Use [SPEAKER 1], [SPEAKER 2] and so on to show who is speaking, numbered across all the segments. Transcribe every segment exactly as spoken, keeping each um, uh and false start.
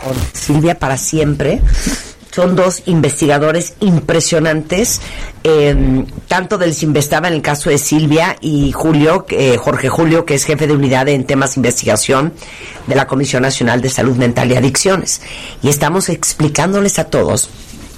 [SPEAKER 1] con Silvia para siempre. Son dos investigadores impresionantes, eh, tanto del Sinvestaba en el caso de Silvia y Julio, eh, Jorge Julio, que es jefe de unidad en temas de investigación de la Comisión Nacional de Salud Mental y Adicciones. Y estamos explicándoles a todos,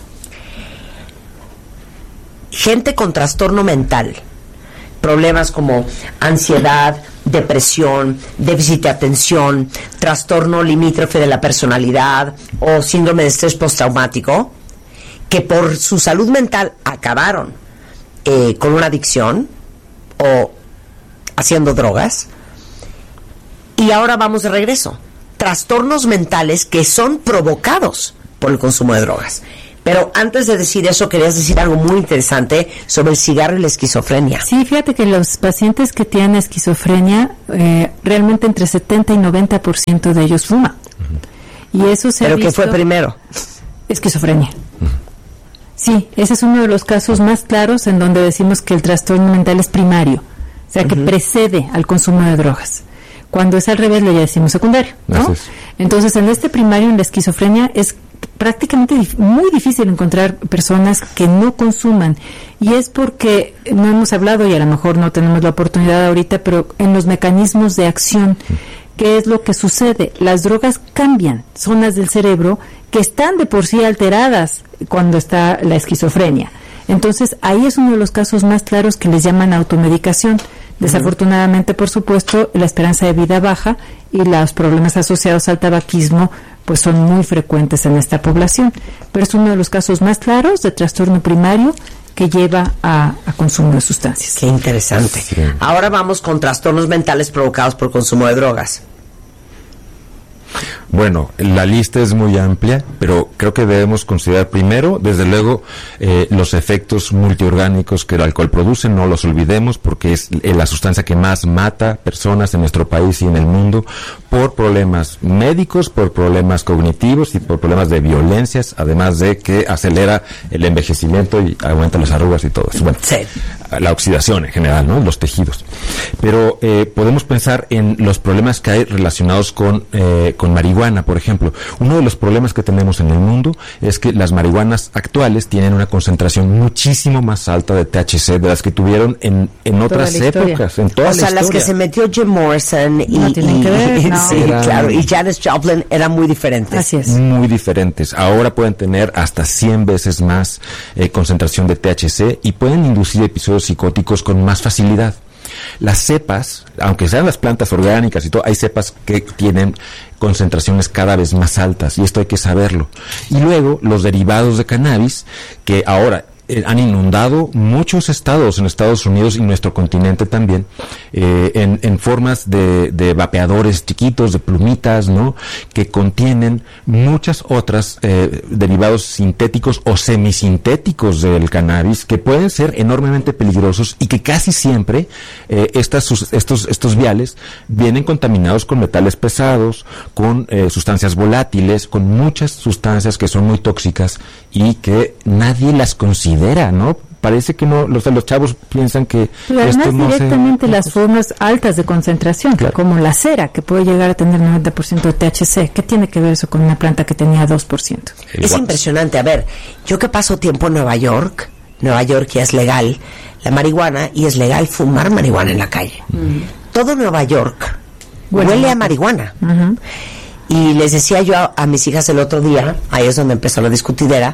[SPEAKER 1] gente con trastorno mental, problemas como ansiedad, depresión, déficit de atención, trastorno limítrofe de la personalidad o síndrome de estrés postraumático, que por su salud mental acabaron eh, con una adicción o haciendo drogas, y ahora vamos de regreso. Trastornos mentales que son provocados por el consumo de drogas. Pero antes de decir eso, querías decir algo muy interesante sobre el cigarro y la esquizofrenia.
[SPEAKER 2] Sí, fíjate que los pacientes que tienen esquizofrenia, eh, realmente entre setenta y noventa por ciento de ellos fuman. Uh-huh. Y eso se
[SPEAKER 1] ¿Pero
[SPEAKER 2] ha visto...
[SPEAKER 1] qué fue primero?
[SPEAKER 2] Esquizofrenia. Uh-huh. Sí, ese es uno de los casos más claros en donde decimos que el trastorno mental es primario, o sea, que uh-huh. precede al consumo de drogas. Cuando es al revés, le decimos secundario, ¿no? Entonces, en este primario, en la esquizofrenia, es prácticamente dif- muy difícil encontrar personas que no consuman, y es porque no hemos hablado y a lo mejor no tenemos la oportunidad ahorita, pero en los mecanismos de acción, ¿qué es lo que sucede? Las drogas cambian zonas del cerebro que están de por sí alteradas cuando está la esquizofrenia. Entonces ahí es uno de los casos más claros que les llaman automedicación. Desafortunadamente, por supuesto, la esperanza de vida baja y los problemas asociados al tabaquismo pues son muy frecuentes en esta población, pero es uno de los casos más claros de trastorno primario que lleva a, a consumo de sustancias.
[SPEAKER 1] Qué interesante. Sí. Ahora vamos con trastornos mentales provocados por consumo de drogas.
[SPEAKER 3] Bueno, la lista es muy amplia, pero creo que debemos considerar primero, desde luego, eh, los efectos multiorgánicos que el alcohol produce. No los olvidemos, porque es la sustancia que más mata personas en nuestro país y en el mundo, por problemas médicos, por problemas cognitivos y por problemas de violencias, además de que acelera el envejecimiento y aumenta las arrugas y todo eso. Bueno, sí. La oxidación en general, ¿no? Los tejidos. Pero eh, podemos pensar en los problemas que hay relacionados con eh, con marihuana, por ejemplo. Uno de los problemas que tenemos en el mundo es que las marihuanas actuales tienen una concentración muchísimo más alta de T H C de las que tuvieron en, en otras épocas, en toda
[SPEAKER 1] o
[SPEAKER 3] la
[SPEAKER 1] sea,
[SPEAKER 3] historia.
[SPEAKER 1] las que se metió Jim Morrison y,
[SPEAKER 2] no tienen
[SPEAKER 1] y,
[SPEAKER 2] que ver,
[SPEAKER 1] y,
[SPEAKER 2] no.
[SPEAKER 1] sí,
[SPEAKER 3] eran,
[SPEAKER 1] claro, y Janis Joplin eran muy diferentes.
[SPEAKER 2] Así es.
[SPEAKER 3] Muy diferentes. Ahora pueden tener hasta cien veces más eh, concentración de T H C y pueden inducir episodios psicóticos con más facilidad. Las cepas, aunque sean las plantas orgánicas y todo, hay cepas que tienen concentraciones cada vez más altas, y esto hay que saberlo. Y luego los derivados de cannabis, que ahora eh, han inundado muchos estados en Estados Unidos y nuestro continente también, eh, en, en formas de, de vapeadores chiquitos, de plumitas, ¿no? Que contienen muchas otras eh, derivados sintéticos o semisintéticos del cannabis, que pueden ser enormemente peligrosos y que casi siempre eh, estas, sus, estos, estos viales vienen contaminados con metales pesados, con eh, sustancias volátiles, con muchas sustancias que son muy tóxicas y que nadie las considera, ¿no? Parece que no, los, los chavos piensan que
[SPEAKER 2] pero además
[SPEAKER 3] esto no
[SPEAKER 2] directamente
[SPEAKER 3] se...
[SPEAKER 2] las formas altas de concentración, claro, como la cera, que puede llegar a tener noventa por ciento de T H C. ¿Qué tiene que ver eso con una planta que tenía dos por ciento?
[SPEAKER 1] Es impresionante. A ver, yo que paso tiempo en Nueva York, Nueva York ya es legal la marihuana y es legal fumar marihuana en la calle. Uh-huh. Todo Nueva York bueno, huele a marihuana. Uh-huh. Y les decía yo a, a mis hijas el otro día, ahí es donde empezó la discutidera,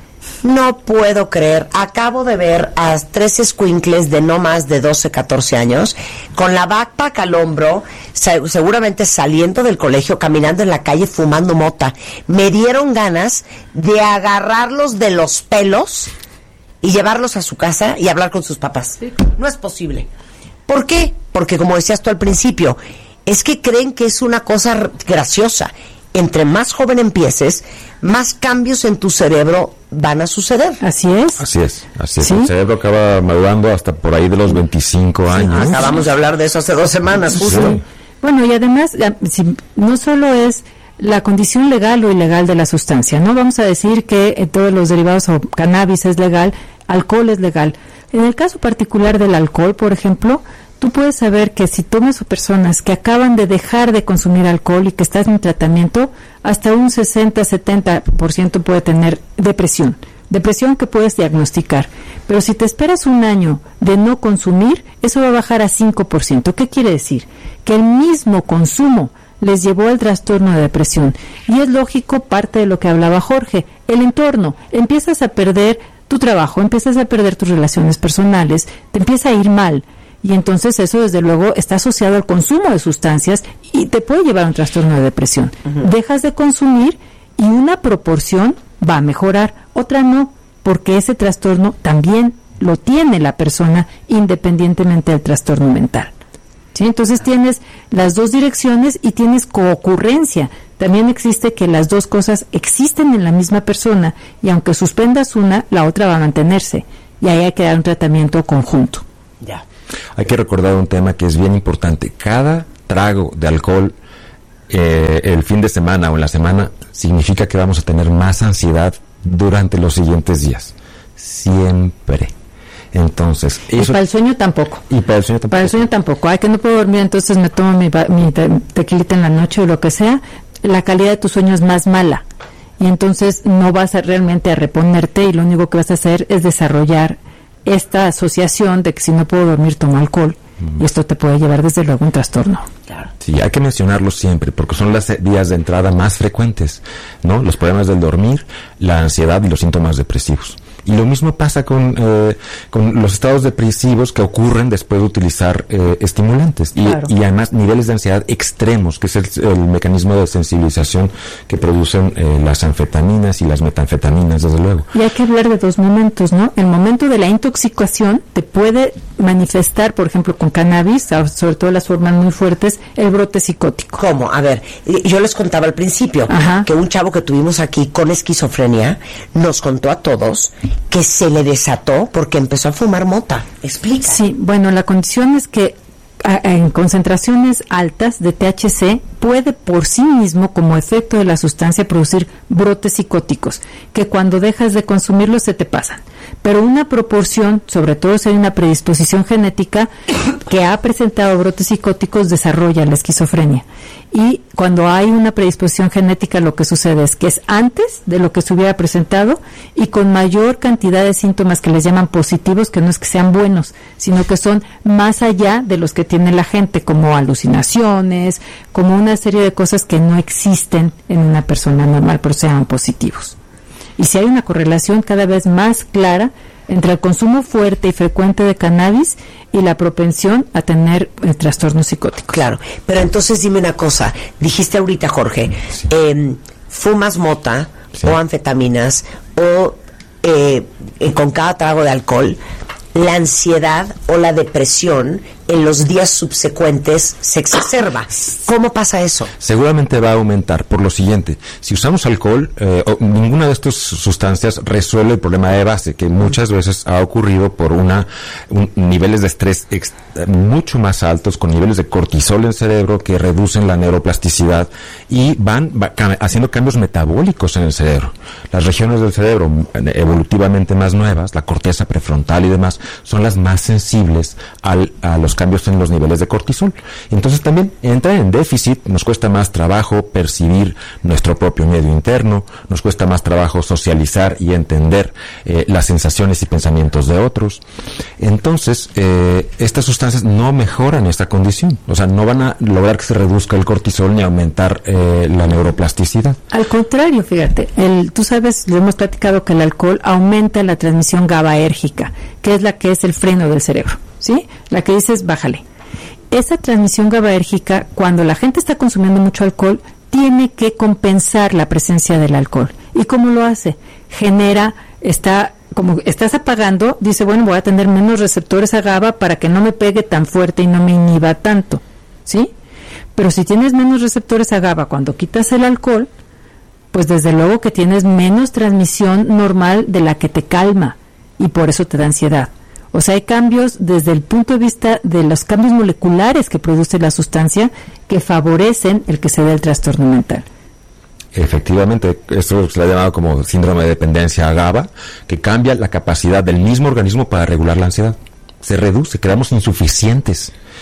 [SPEAKER 1] no puedo creer, acabo de ver a tres escuincles de no más de doce, catorce años, con la backpack al hombro, se, seguramente saliendo del colegio, caminando en la calle, fumando mota. Me dieron ganas de agarrarlos de los pelos y llevarlos a su casa y hablar con sus papás. Sí. No es posible. ¿Por qué? Porque, como decías tú al principio, es que creen que es una cosa graciosa. Entre más joven empieces, más cambios en tu cerebro van a suceder.
[SPEAKER 2] Así es.
[SPEAKER 3] Así es, así es.
[SPEAKER 2] ¿Sí?
[SPEAKER 3] El cerebro acaba madurando hasta por ahí de los veinticinco años.
[SPEAKER 1] Sí, acabamos de hablar de eso hace dos semanas, justo.
[SPEAKER 3] Sí.
[SPEAKER 2] Bueno, y además, si, no solo es la condición legal o ilegal de la sustancia, ¿no? Vamos a decir que eh, todos los derivados o cannabis es legal, alcohol es legal. En el caso particular del alcohol, por ejemplo, Tú puedes saber que si tomas a personas que acaban de dejar de consumir alcohol y que están en tratamiento, hasta un sesenta a setenta por ciento puede tener depresión. Depresión que puedes diagnosticar. Pero si te esperas un año de no consumir, eso va a bajar a cinco por ciento. ¿Qué quiere decir? Que el mismo consumo les llevó al trastorno de depresión. Y es lógico, parte de lo que hablaba Jorge, el entorno. Empiezas a perder tu trabajo, empiezas a perder tus relaciones personales, te empieza a ir mal. Y entonces eso, desde luego, está asociado al consumo de sustancias y te puede llevar a un trastorno de depresión. Uh-huh. Dejas de consumir y una proporción va a mejorar, otra no, porque ese trastorno también lo tiene la persona independientemente del trastorno mental. ¿Sí? Entonces tienes las dos direcciones y tienes coocurrencia. También existe que las dos cosas existen en la misma persona y aunque suspendas una, la otra va a mantenerse. Y ahí hay que dar un tratamiento conjunto.
[SPEAKER 3] Ya. Hay que recordar un tema que es bien importante. Cada trago de alcohol eh, el fin de semana o en la semana significa que vamos a tener más ansiedad durante los siguientes días. Siempre. Entonces, eso,
[SPEAKER 2] y para el sueño tampoco.
[SPEAKER 3] Y para el sueño tampoco.
[SPEAKER 2] Para el sueño tampoco. Ay, que no puedo dormir, entonces me tomo mi, mi te, tequilita en la noche o lo que sea. La calidad de tu sueño es más mala. Y entonces no vas a realmente a reponerte y lo único que vas a hacer es desarrollar esta asociación de que si no puedo dormir tomo alcohol. Uh-huh. Y esto te puede llevar desde luego a un trastorno.
[SPEAKER 3] Claro. Sí, hay que mencionarlo siempre porque son las vías de entrada más frecuentes, ¿no? Los problemas del dormir, la ansiedad y los síntomas depresivos. Y lo mismo pasa con, eh, con los estados depresivos que ocurren después de utilizar eh, estimulantes. Y, claro. y además niveles de ansiedad extremos, que es el, el mecanismo de sensibilización que producen eh, las anfetaminas y las metanfetaminas, desde luego.
[SPEAKER 2] Y hay que hablar de dos momentos, ¿no? El momento de la intoxicación te puede manifestar, por ejemplo, con cannabis, sobre todo las formas muy fuertes, el brote psicótico.
[SPEAKER 1] ¿Cómo? A ver, yo les contaba al principio Ajá. que un chavo que tuvimos aquí con esquizofrenia nos contó a todos que se le desató porque empezó a fumar mota. Explica.
[SPEAKER 2] Sí, bueno, la condición es que a, en concentraciones altas de T H C puede por sí mismo, como efecto de la sustancia, producir brotes psicóticos, que cuando dejas de consumirlos se te pasan. Pero una proporción, sobre todo si hay una predisposición genética que ha presentado brotes psicóticos, desarrolla la esquizofrenia. Y cuando hay una predisposición genética, lo que sucede es que es antes de lo que se hubiera presentado y con mayor cantidad de síntomas que les llaman positivos, que no es que sean buenos, sino que son más allá de los que tiene la gente, como alucinaciones, como una serie de cosas que no existen en una persona normal, pero sean positivos. Y si hay una correlación cada vez más clara entre el consumo fuerte y frecuente de cannabis y la propensión a tener eh, trastornos psicóticos.
[SPEAKER 1] Claro, pero entonces dime una cosa, dijiste ahorita, Jorge, sí. eh, fumas mota sí. o anfetaminas o eh, eh, con cada trago de alcohol, la ansiedad o la depresión en los días subsecuentes se exacerba. ¿Cómo pasa eso?
[SPEAKER 3] Seguramente va a aumentar por lo siguiente. Si usamos alcohol, eh, ninguna de estas sustancias resuelve el problema de base, que muchas veces ha ocurrido por una un, niveles de estrés ex, mucho más altos, con niveles de cortisol en el cerebro que reducen la neuroplasticidad y van va, cam, haciendo cambios metabólicos en el cerebro. Las regiones del cerebro evolutivamente más nuevas, la corteza prefrontal y demás, son las más sensibles al, a los cambios en los niveles de cortisol. Entonces también entra en déficit, nos cuesta más trabajo percibir nuestro propio medio interno, nos cuesta más trabajo socializar y entender eh, las sensaciones y pensamientos de otros. Entonces, eh, estas sustancias no mejoran esta condición, o sea, no van a lograr que se reduzca el cortisol ni aumentar eh, la neuroplasticidad.
[SPEAKER 2] Al contrario, fíjate, el, tú sabes, lo hemos platicado que el alcohol aumenta la transmisión GABAérgica, que es la que es el freno del cerebro, ¿sí? La que dices, bájale. Esa transmisión GABAérgica, cuando la gente está consumiendo mucho alcohol, tiene que compensar la presencia del alcohol. ¿Y cómo lo hace? Genera, está, como estás apagando, dice, bueno, voy a tener menos receptores a GABA para que no me pegue tan fuerte y no me inhiba tanto, ¿sí? Pero si tienes menos receptores a GABA cuando quitas el alcohol, pues desde luego que tienes menos transmisión normal de la que te calma y por eso te da ansiedad. O sea, hay cambios desde el punto de vista de los cambios moleculares que produce la sustancia que favorecen el que se dé el trastorno mental.
[SPEAKER 3] Efectivamente, esto se le ha llamado como síndrome de dependencia a GABA, que cambia la capacidad del mismo organismo para regular la ansiedad. Se reduce, quedamos insuficientes.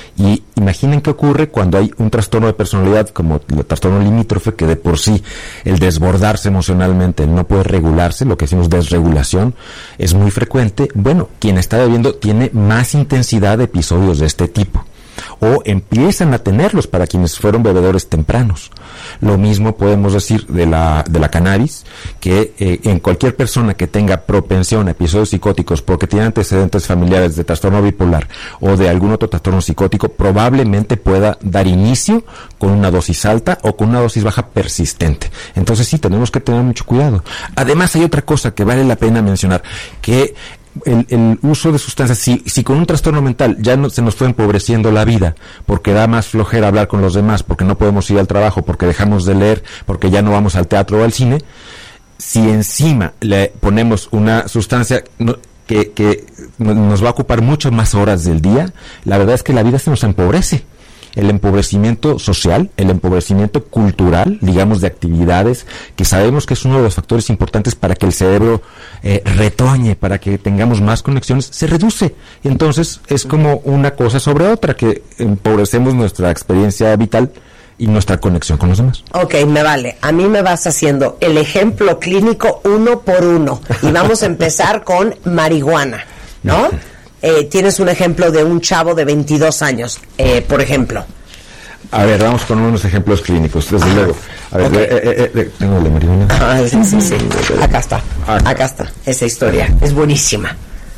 [SPEAKER 3] Y imaginen qué ocurre cuando hay un trastorno de personalidad como el trastorno limítrofe, que de por sí el desbordarse emocionalmente, el no poder regularse, lo que decimos desregulación, es muy frecuente. Bueno, quien está bebiendo tiene más intensidad de episodios de este tipo, o empiezan a tenerlos para quienes fueron bebedores tempranos. Lo mismo podemos decir de la de la cannabis, que eh, en cualquier persona que tenga propensión a episodios psicóticos porque tiene antecedentes familiares de trastorno bipolar o de algún otro trastorno psicótico, probablemente pueda dar inicio con una dosis alta o con una dosis baja persistente. Entonces sí, tenemos que tener mucho cuidado. Además, hay otra cosa que vale la pena mencionar, que El, el uso de sustancias, si, si con un trastorno mental ya no, se nos fue empobreciendo la vida, porque da más flojera hablar con los demás, porque no podemos ir al trabajo, porque dejamos de leer, porque ya no vamos al teatro o al cine, si encima le ponemos una sustancia no, que, que nos va a ocupar muchas más horas del día, la verdad es que la vida se nos empobrece. El empobrecimiento social, el empobrecimiento cultural, digamos, de actividades, que sabemos que es uno de los factores importantes para que el cerebro eh, retoñe, para que tengamos más conexiones, se reduce. Y entonces es como una cosa sobre otra, que empobrecemos nuestra experiencia vital y nuestra conexión con los demás.
[SPEAKER 1] Ok, me vale. A mí me vas haciendo el ejemplo clínico uno por uno. Y vamos a empezar con marihuana, ¿no? Eh, tienes un ejemplo de un chavo de veintidós años, eh, por ejemplo.
[SPEAKER 3] A ver, vamos con unos ejemplos clínicos, desde
[SPEAKER 1] Ajá.
[SPEAKER 3] luego. A ver,
[SPEAKER 1] Okay.
[SPEAKER 3] eh, eh, eh, tengo el de marihuana.
[SPEAKER 1] Ah, sí, sí, sí. Acá está.
[SPEAKER 3] Acá.
[SPEAKER 1] Acá está. Esa historia es buenísima.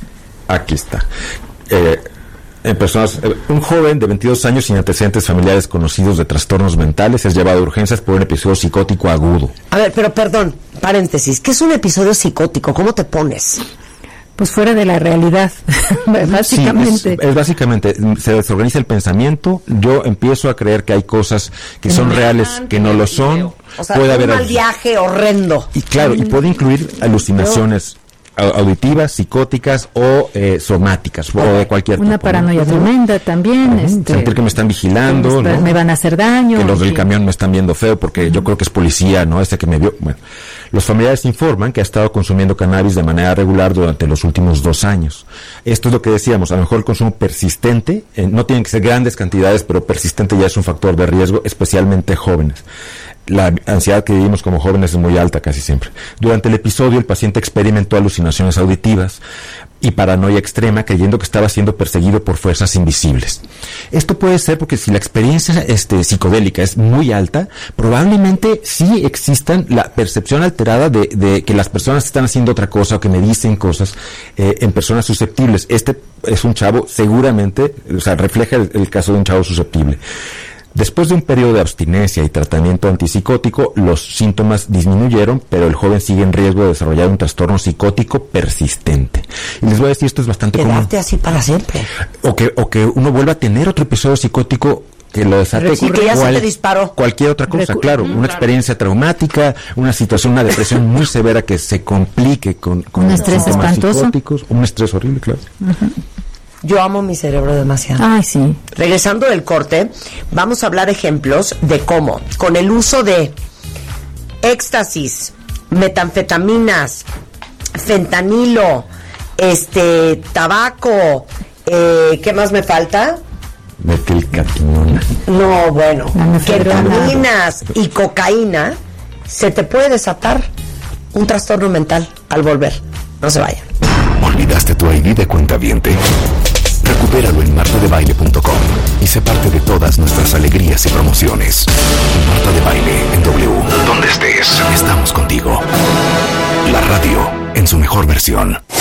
[SPEAKER 3] Aquí está. Eh, en personas, eh, un joven de veintidós años sin antecedentes familiares conocidos de trastornos mentales es llevado a urgencias por un episodio psicótico agudo.
[SPEAKER 1] A ver, pero perdón, paréntesis. ¿Qué es un episodio psicótico? ¿Cómo te pones?
[SPEAKER 2] Pues fuera de la realidad, básicamente.
[SPEAKER 3] Sí, es, es básicamente, se desorganiza el pensamiento, yo empiezo a creer que hay cosas que son reales, que no lo son.
[SPEAKER 1] O sea,
[SPEAKER 3] puede
[SPEAKER 1] un
[SPEAKER 3] haber
[SPEAKER 1] mal viaje horrendo.
[SPEAKER 3] Y claro, y puede incluir alucinaciones auditivas, psicóticas o eh, somáticas, o de cualquier
[SPEAKER 2] Una
[SPEAKER 3] tipo,
[SPEAKER 2] paranoia
[SPEAKER 3] ¿no?
[SPEAKER 2] tremenda también.
[SPEAKER 3] Uh-huh.
[SPEAKER 2] este,
[SPEAKER 3] Sentir que me están vigilando,
[SPEAKER 2] me, está,
[SPEAKER 3] ¿no?
[SPEAKER 2] me van a hacer daño.
[SPEAKER 3] Que los del
[SPEAKER 2] que...
[SPEAKER 3] camión me están viendo feo porque uh-huh. yo creo que es policía, ¿no? Este que me vio. Bueno, los familiares informan que ha estado consumiendo cannabis de manera regular durante los últimos dos años. Esto es lo que decíamos, a lo mejor el consumo persistente, eh, no tienen que ser grandes cantidades, pero persistente ya es un factor de riesgo, especialmente jóvenes. La ansiedad que vivimos como jóvenes es muy alta casi siempre. Durante el episodio el paciente experimentó alucinaciones auditivas y paranoia extrema, creyendo que estaba siendo perseguido por fuerzas invisibles. Esto puede ser porque si la experiencia este, psicodélica es muy alta, probablemente sí existan la percepción alterada de, de que las personas están haciendo otra cosa o que me dicen cosas eh, en personas susceptibles. Este es un chavo seguramente, o sea, refleja el, el caso de un chavo susceptible. Después de un periodo de abstinencia y tratamiento antipsicótico, los síntomas disminuyeron, pero el joven sigue en riesgo de desarrollar un trastorno psicótico persistente. Y les voy a decir, esto es bastante común.
[SPEAKER 1] Quedarte así para siempre.
[SPEAKER 3] O que, o que uno vuelva a tener otro episodio psicótico que lo desate.
[SPEAKER 1] Y que ya se te disparó.
[SPEAKER 3] Cualquier otra cosa,
[SPEAKER 2] Recu-
[SPEAKER 3] claro. Una experiencia traumática, una situación, una depresión muy severa que se complique con, con
[SPEAKER 2] Un estrés
[SPEAKER 3] síntomas
[SPEAKER 2] espantoso.
[SPEAKER 3] psicóticos, un estrés horrible, claro.
[SPEAKER 2] Uh-huh.
[SPEAKER 1] Yo amo mi cerebro demasiado.
[SPEAKER 2] Ay, sí.
[SPEAKER 1] Regresando del corte, vamos a hablar ejemplos de cómo, con el uso de éxtasis, metanfetaminas, fentanilo, este, tabaco, eh, ¿qué más me falta?
[SPEAKER 3] Metilcatinona.
[SPEAKER 1] No, bueno,
[SPEAKER 2] La mefedrona.
[SPEAKER 1] ketaminas y cocaína, se te puede desatar un trastorno mental al volver. No se vayan.
[SPEAKER 4] ¿Olvidaste tu I D de cuentaviente? Recupéralo en marta de baile punto com y sé parte de todas nuestras alegrías y promociones. Marta de Baile en W. Donde estés, estamos contigo. La radio en su mejor versión.